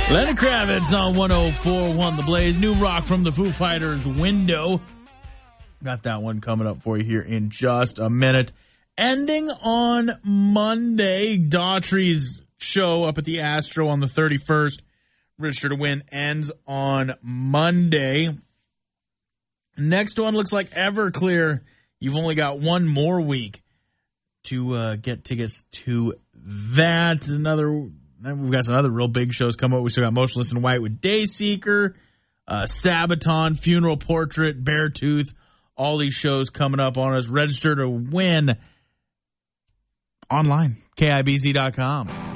Lenny Kravitz on 104.1 The Blaze. New rock from the Foo Fighters, Window. Got that one coming up for you here in just a minute. Ending on Monday, Daughtry's show up at the Astro on the 31st. Register to Win ends on Monday. Next one looks like Everclear. You've only got one more week to get tickets to that. We've got some other real big shows coming up. We still got Motionless in White with Dayseeker, Sabaton, Funeral Portrait, Beartooth. All these shows coming up on us. Register to win online, KIBZ.com.